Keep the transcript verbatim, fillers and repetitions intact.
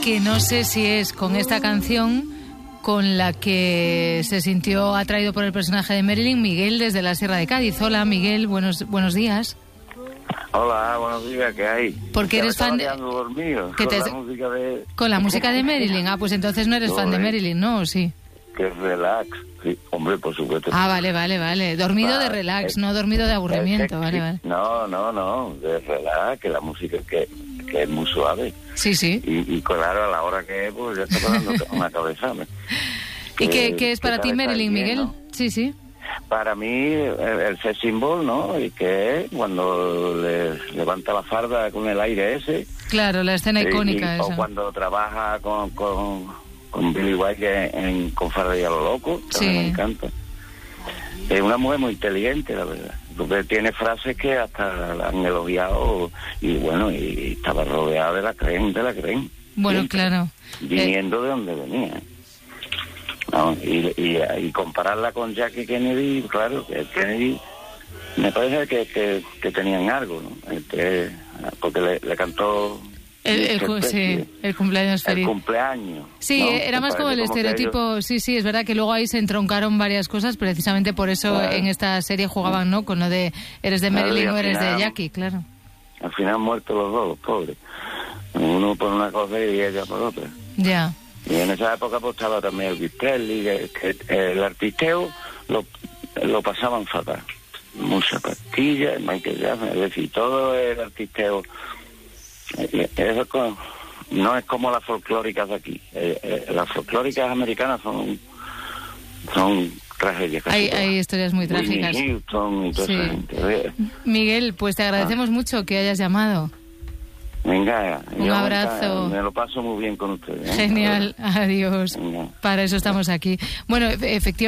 que no sé si es con esta canción con la que se sintió atraído por el personaje de Marilyn, Miguel, desde la Sierra de Cádiz. Hola, Miguel, buenos buenos días. Hola, buenos días, ¿qué hay? Porque eres fan de... dormido, ¿Qué con te... la música de... Con la música de Marilyn. Ah, pues entonces no eres no, fan de eh. Marilyn, ¿no? ¿O sí? Que es relax. Sí, hombre, por supuesto. Ah, vale, vale, vale. Dormido Va, de relax, es, no dormido de aburrimiento. es, Vale, sí. vale. No, no, no, de relax, que la música que, que es muy suave. Sí, sí. Y, y claro, a la hora que es, pues ya está dando una cabeza. ¿Y qué, qué es para ti Marilyn, bien, Miguel? ¿No? Sí, sí. Para mí, el, el sex symbol, ¿no? Y que es cuando le levanta la farda con el aire ese. Claro, la escena icónica y, esa. O cuando trabaja con, con, con Billy White en, en Con Farda y a lo loco, que sí. me encanta. Es una mujer muy inteligente, la verdad. Porque tiene frases que hasta la han elogiado y bueno, y estaba rodeada de la creen, de la creen. Bueno, siempre, claro. Viniendo eh... de donde venía. No, y, y, y compararla con Jackie Kennedy, claro, que Kennedy me parece que, que, que tenían algo, ¿no? Este, porque le, le cantó el, el, sí, el cumpleaños feliz. El cumpleaños. Sí, ¿no? era más como el como estereotipo, ellos... sí, sí, es verdad que luego ahí se entroncaron varias cosas, precisamente por eso claro. En esta serie jugaban, ¿no? Con lo de eres de Marilyn claro, o eres final, de Jackie, claro. Al final han muerto los dos, los pobres. Uno por una cosa y ella por otra. Ya. Y en esa época pues estaba también el Vistelli, que, que el artisteo lo, lo pasaban fatal. Mucha pastilla, Michael Jackson, es decir, todo el artisteo. Eso es como, no es como las folclóricas de aquí. Eh, eh, las folclóricas americanas son son tragedias. Hay, hay historias muy trágicas. Whitney Houston y toda sí. esa gente. Miguel, pues te agradecemos ah. mucho que hayas llamado. Venga, un abrazo. Me lo paso muy bien con ustedes. ¿eh? Genial, adiós. Venga. Para eso estamos aquí. Bueno, efectivamente.